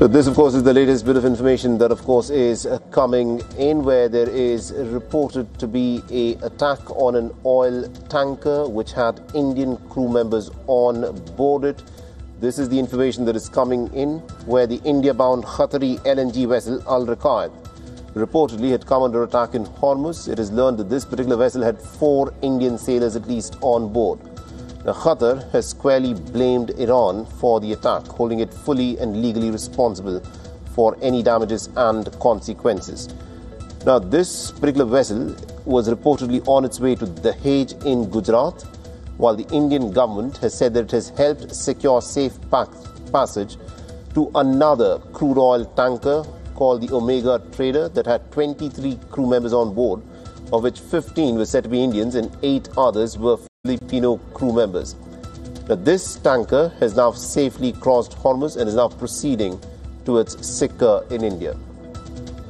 So this, of course, is the latest bit of information that, of course, is coming in, where there is reported to be an attack on an oil tanker which had Indian crew members on board it. This is the information that is coming in, where the India-bound Qatari LNG vessel Al Raqaid reportedly had come under attack in Hormuz. It is learned that this particular vessel had 4 Indian sailors at least on board. Now, Qatar has squarely blamed Iran for the attack, holding it fully and legally responsible for any damages and consequences. Now, this particular vessel was reportedly on its way to Dahej in Gujarat, while the Indian government has said that it has helped secure safe passage to another crude oil tanker called the Omega Trader that had 23 crew members on board, of which 15 were said to be Indians and 8 others were Filipino crew members. Now, this tanker has now safely crossed Hormuz and is now proceeding towards Sikka in India.